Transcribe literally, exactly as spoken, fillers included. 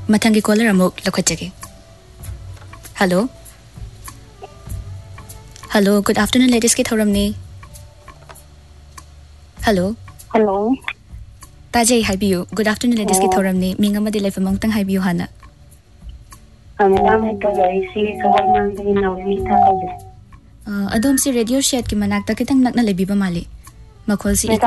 Mathangi caller amuk lakhachage. Hello. Hello, good afternoon ladies ki thoramni. Hello. Hello. Tajay haibiu. Good afternoon ladies ki thoramni. Minga madi life among tang haibiu hana. Madam to isi kawan di nawi ta kaje. Adom si radio shed ki manakta kitang nakna lebi ba mali. Makhol si